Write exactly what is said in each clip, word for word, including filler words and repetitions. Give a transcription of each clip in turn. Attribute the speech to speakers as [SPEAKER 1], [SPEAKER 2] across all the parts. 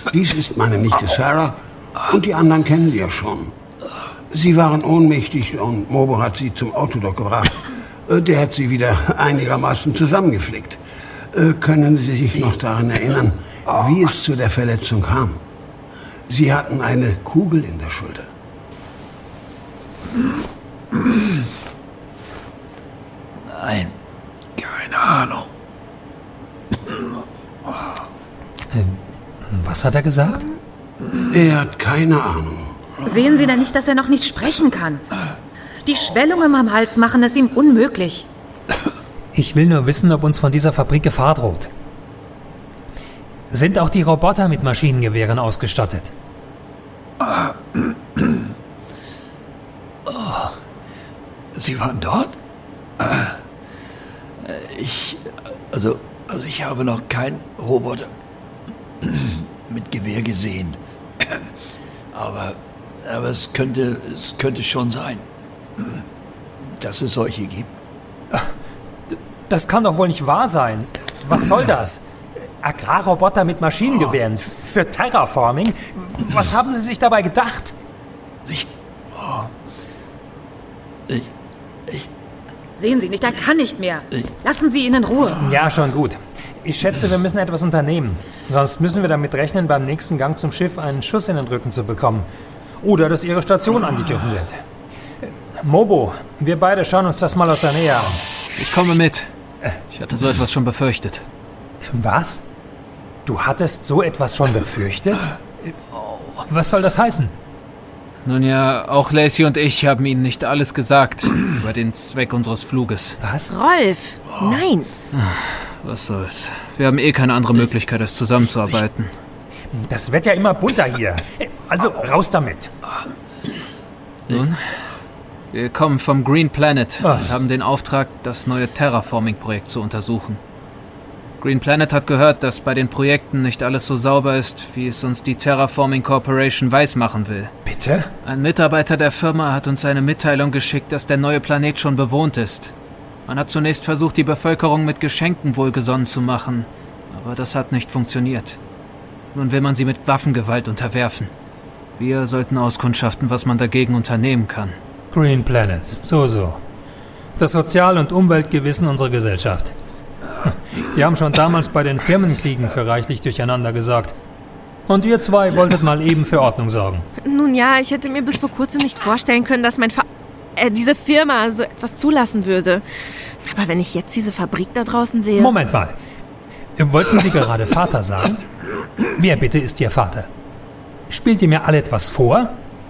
[SPEAKER 1] Dies ist meine Nichte Sarah und die anderen kennen Sie ja schon. Sie waren ohnmächtig und Mobo hat sie zum Autodoc gebracht. Der hat sie wieder einigermaßen zusammengeflickt. Können Sie sich noch daran erinnern, wie es zu der Verletzung kam? Sie hatten eine Kugel in der Schulter.
[SPEAKER 2] Nein, keine Ahnung.
[SPEAKER 3] Ähm, was hat er gesagt?
[SPEAKER 1] Er hat keine Ahnung.
[SPEAKER 4] Sehen Sie denn nicht, dass er noch nicht sprechen kann? Die Schwellungen am Hals machen es ihm unmöglich.
[SPEAKER 3] Ich will nur wissen, ob uns von dieser Fabrik Gefahr droht. Sind auch die Roboter mit Maschinengewehren ausgestattet?
[SPEAKER 2] Oh, Sie waren dort? Ich, also, also ich habe noch keinen Roboter mit Gewehr gesehen. Aber, aber es könnte, es könnte schon sein, dass es solche gibt.
[SPEAKER 3] Das kann doch wohl nicht wahr sein. Was soll das? Agrarroboter mit Maschinengewehren für Terraforming? Was haben Sie sich dabei gedacht?
[SPEAKER 2] Ich, oh, ich, ich...
[SPEAKER 4] Sehen Sie nicht, er kann nicht mehr. Lassen Sie ihn in Ruhe.
[SPEAKER 3] Ja, schon gut. Ich schätze, wir müssen etwas unternehmen. Sonst müssen wir damit rechnen, beim nächsten Gang zum Schiff einen Schuss in den Rücken zu bekommen. Oder dass Ihre Station angegriffen wird. Mobo, wir beide schauen uns das mal aus der Nähe an.
[SPEAKER 5] Ich komme mit. Ich hatte so etwas schon befürchtet.
[SPEAKER 3] Was? Du hattest so etwas schon befürchtet? Was soll das heißen?
[SPEAKER 5] Nun ja, auch Lacey und ich haben Ihnen nicht alles gesagt über den Zweck unseres Fluges.
[SPEAKER 3] Was?
[SPEAKER 6] Rolf, nein.
[SPEAKER 5] Was soll's. Wir haben eh keine andere Möglichkeit, als zusammenzuarbeiten.
[SPEAKER 3] Das wird ja immer bunter hier. Also raus damit.
[SPEAKER 5] Nun, wir kommen vom Green Planet und haben den Auftrag, das neue Terraforming-Projekt zu untersuchen. Green Planet hat gehört, dass bei den Projekten nicht alles so sauber ist, wie es uns die Terraforming Corporation weismachen will.
[SPEAKER 3] Bitte?
[SPEAKER 5] Ein Mitarbeiter der Firma hat uns eine Mitteilung geschickt, dass der neue Planet schon bewohnt ist. Man hat zunächst versucht, die Bevölkerung mit Geschenken wohlgesonnen zu machen, aber das hat nicht funktioniert. Nun will man sie mit Waffengewalt unterwerfen. Wir sollten auskundschaften, was man dagegen unternehmen kann.
[SPEAKER 3] Green Planet, so so. Das Sozial- und Umweltgewissen unserer Gesellschaft. Die haben schon damals bei den Firmenkriegen für reichlich Durcheinander gesorgt. Und ihr zwei wolltet mal eben für Ordnung sorgen.
[SPEAKER 6] Nun ja, ich hätte mir bis vor kurzem nicht vorstellen können, dass mein Fa- äh, diese Firma so etwas zulassen würde. Aber wenn ich jetzt diese Fabrik da draußen sehe...
[SPEAKER 3] Moment mal. Wollten Sie gerade Vater sagen? Wer bitte ist Ihr Vater? Spielt ihr mir alle etwas vor?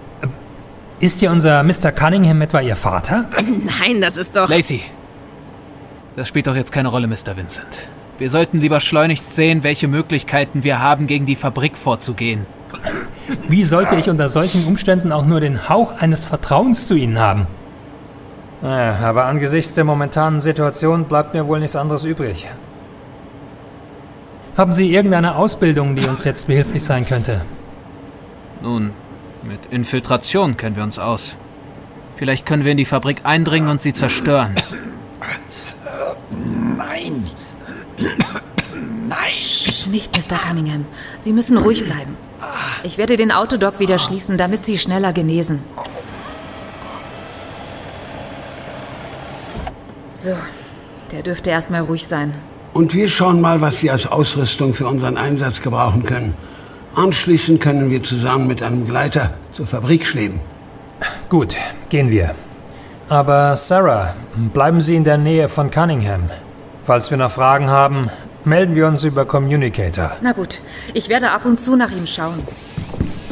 [SPEAKER 3] Ist hier unser Mister Cunningham etwa Ihr Vater?
[SPEAKER 6] Nein, das ist doch...
[SPEAKER 5] Lacey, das spielt doch jetzt keine Rolle, Mister Vincent. Wir sollten lieber schleunigst sehen, welche Möglichkeiten wir haben, gegen die Fabrik vorzugehen.
[SPEAKER 3] Wie sollte ich unter solchen Umständen auch nur den Hauch eines Vertrauens zu Ihnen haben? Ja, aber angesichts der momentanen Situation bleibt mir wohl nichts anderes übrig. Haben Sie irgendeine Ausbildung, die uns jetzt behilflich sein könnte?
[SPEAKER 5] Nun, mit Infiltration kennen wir uns aus. Vielleicht können wir in die Fabrik eindringen und sie zerstören.
[SPEAKER 2] Nein. Nein.
[SPEAKER 4] Psst, nicht, Mister Cunningham. Sie müssen ruhig bleiben. Ich werde den Autodoc wieder schließen, damit Sie schneller genesen. So, der dürfte erstmal ruhig sein.
[SPEAKER 1] Und wir schauen mal, was Sie als Ausrüstung für unseren Einsatz gebrauchen können. Anschließend können wir zusammen mit einem Gleiter zur Fabrik schweben.
[SPEAKER 3] Gut, gehen wir. Aber Sarah, bleiben Sie in der Nähe von Cunningham. Falls wir noch Fragen haben, melden wir uns über Communicator.
[SPEAKER 4] Na gut, ich werde ab und zu nach ihm schauen.